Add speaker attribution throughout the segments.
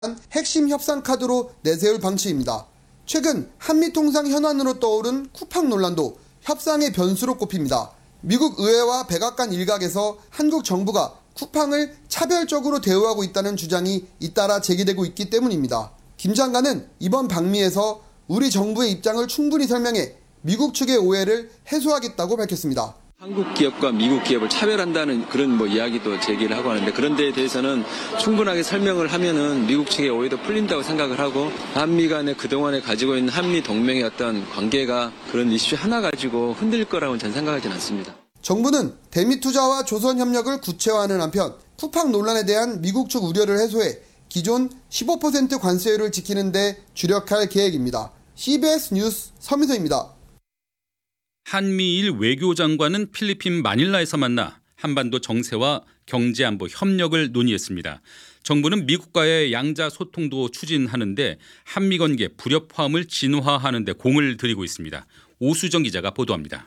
Speaker 1: 핵심 협상 카드로 내세울 방침입니다. 최근 한미통상 현안으로 떠오른 쿠팡 논란도 협상의 변수로 꼽힙니다. 미국 의회와 백악관 일각에서 한국 정부가 쿠팡을 차별적으로 대우하고 있다는 주장이 잇따라 제기되고 있기 때문입니다. 김 장관은 이번 방미에서 우리 정부의 입장을 충분히 설명해 미국 측의 오해를 해소하겠다고 밝혔습니다.
Speaker 2: 한국 기업과 미국 기업을 차별한다는 그런 이야기도 제기를 하고 하는데 그런 데에 대해서는 충분하게 설명을 하면은 미국 측의 오해도 풀린다고 생각을 하고 한미 간에 그동안에 가지고 있는 한미 동맹의 어떤 관계가 그런 이슈 하나 가지고 흔들릴 거라고는 저는 생각하지는 않습니다.
Speaker 1: 정부는 대미 투자와 조선 협력을 구체화하는 한편 쿠팡 논란에 대한 미국 측 우려를 해소해 기존 15% 관세율을 지키는 데 주력할 계획입니다. CBS 뉴스 서민서입니다.
Speaker 3: 한미일 외교장관은 필리핀 마닐라에서 만나 한반도 정세와 경제안보 협력을 논의했습니다. 정부는 미국과의 양자 소통도 추진하는데 한미 관계 불협화음을 진화하는 데 공을 들이고 있습니다. 오수정 기자가 보도합니다.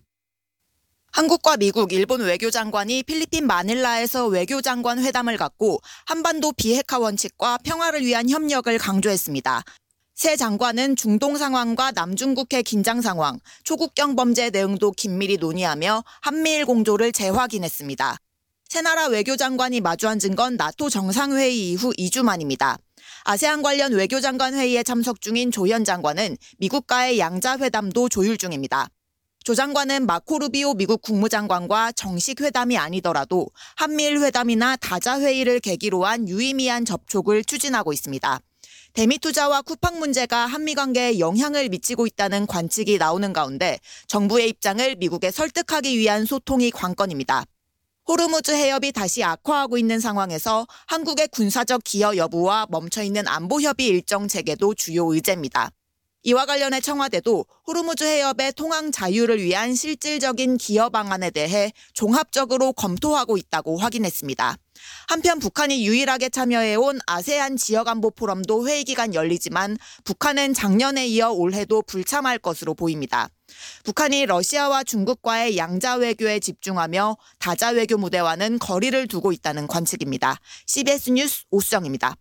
Speaker 4: 한국과 미국, 일본 외교장관이 필리핀 마닐라에서 외교장관 회담을 갖고 한반도 비핵화 원칙과 평화를 위한 협력을 강조했습니다. 새 장관은 중동 상황과 남중국해 긴장 상황, 초국경 범죄 내용도 긴밀히 논의하며 한미일 공조를 재확인했습니다. 세 나라 외교장관이 마주 앉은 건 나토 정상회의 이후 2주 만입니다. 아세안 관련 외교장관 회의에 참석 중인 조 현 장관은 미국과의 양자회담도 조율 중입니다. 조 장관은 마코 루비오 미국 국무장관과 정식 회담이 아니더라도 한미일 회담이나 다자 회의를 계기로 한 유의미한 접촉을 추진하고 있습니다. 대미 투자와 쿠팡 문제가 한미 관계에 영향을 미치고 있다는 관측이 나오는 가운데 정부의 입장을 미국에 설득하기 위한 소통이 관건입니다. 호르무즈 해협이 다시 악화하고 있는 상황에서 한국의 군사적 기여 여부와 멈춰있는 안보 협의 일정 재개도 주요 의제입니다. 이와 관련해 청와대도 호르무즈 해협의 통항 자유를 위한 실질적인 기여 방안에 대해 종합적으로 검토하고 있다고 확인했습니다. 한편 북한이 유일하게 참여해온 아세안 지역안보 포럼도 회의 기간 열리지만 북한은 작년에 이어 올해도 불참할 것으로 보입니다. 북한이 러시아와 중국과의 양자 외교에 집중하며 다자 외교 무대와는 거리를 두고 있다는 관측입니다. CBS 뉴스 오수정입니다.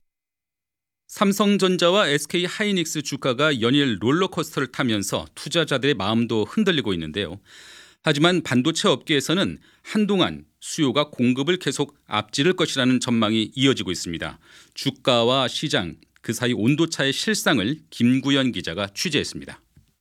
Speaker 3: 삼성전자와 SK하이닉스 주가가 연일 롤러코스터를 타면서 투자자들의 마음도 흔들리고 있는데요. 하지만 반도체 업계에서는 한동안 수요가 공급을 계속 앞지를 것이라는 전망이 이어지고 있습니다. 주가와 시장, 그 사이 온도차의 실상을 김구현 기자가 취재했습니다.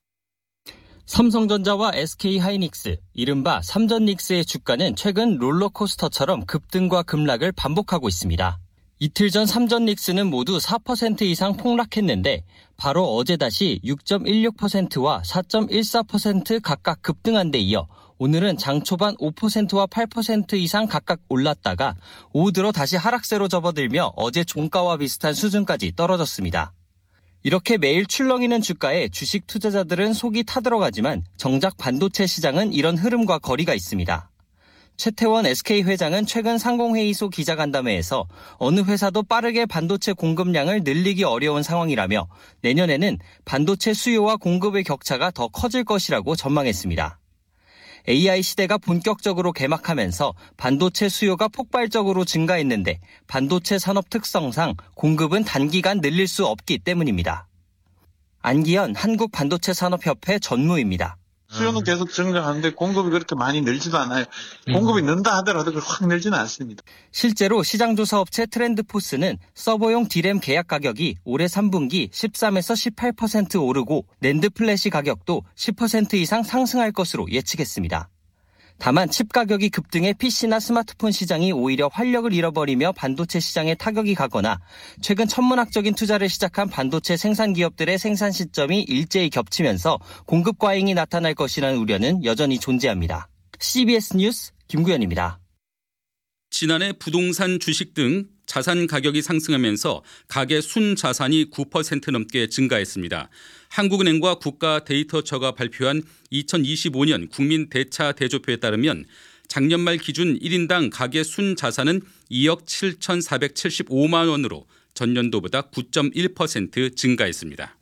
Speaker 5: 삼성전자와 SK하이닉스, 이른바 삼전닉스의 주가는 최근 롤러코스터처럼 급등과 급락을 반복하고 있습니다. 이틀 전 삼전닉스는 모두 4% 이상 폭락했는데 바로 어제 다시 6.16%와 4.14% 각각 급등한 데 이어 오늘은 장 초반 5%와 8% 이상 각각 올랐다가 오후 들어 다시 하락세로 접어들며 어제 종가와 비슷한 수준까지 떨어졌습니다. 이렇게 매일 출렁이는 주가에 주식 투자자들은 속이 타들어가지만 정작 반도체 시장은 이런 흐름과 거리가 있습니다. 최태원 SK 회장은 최근 상공회의소 기자간담회에서 어느 회사도 빠르게 반도체 공급량을 늘리기 어려운 상황이라며 내년에는 반도체 수요와 공급의 격차가 더 커질 것이라고 전망했습니다. AI 시대가 본격적으로 개막하면서 반도체 수요가 폭발적으로 증가했는데 반도체 산업 특성상 공급은 단기간 늘릴 수 없기 때문입니다. 안기현 한국반도체산업협회 전무입니다.
Speaker 6: 수요는 계속 증가하는데 공급이 그렇게 많이 늘지도 않아요. 공급이 는다 하더라도 확 늘지는 않습니다.
Speaker 5: 실제로 시장조사업체 트렌드포스는 서버용 D램 계약 가격이 올해 3분기 13에서 18% 오르고 낸드 플래시 가격도 10% 이상 상승할 것으로 예측했습니다. 다만 칩 가격이 급등해 PC나 스마트폰 시장이 오히려 활력을 잃어버리며 반도체 시장에 타격이 가거나 최근 천문학적인 투자를 시작한 반도체 생산 기업들의 생산 시점이 일제히 겹치면서 공급 과잉이 나타날 것이라는 우려는 여전히 존재합니다. CBS 뉴스 김구현입니다.
Speaker 3: 지난해 부동산 주식 등 자산 가격이 상승하면서 가계 순자산이 9% 넘게 증가했습니다. 한국은행과 국가데이터처가 발표한 2025년 국민대차대조표에 따르면 작년 말 기준 1인당 가계 순자산은 2억 7,475만 원으로 전년도보다 9.1% 증가했습니다.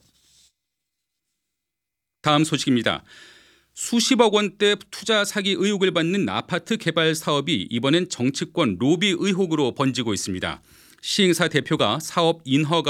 Speaker 3: 다음 소식입니다. 수십억 원대 투자 사기 의혹을 받는 아파트 개발 사업이 이번엔 정치권 로비 의혹으로 번지고 있습니다. 시행사 대표가 사업 인허가